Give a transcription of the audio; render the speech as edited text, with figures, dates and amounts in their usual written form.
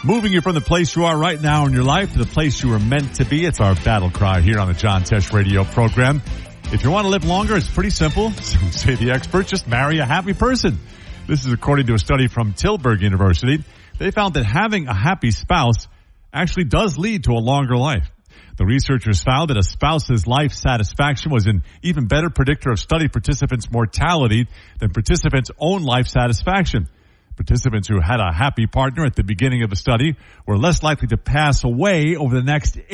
Moving you from the place you are right now in your life to the place you were meant to be. It's our battle cry here on the John Tesh radio program. If you want to live longer, it's pretty simple. So say the experts, just marry a happy person. This is according to a study from Tilburg University. They found that having a happy spouse actually does lead to a longer life. The researchers found that a spouse's life satisfaction was an even better predictor of study participants' mortality than participants' own life satisfaction. Participants who had a happy partner at the beginning of the study were less likely to pass away over the next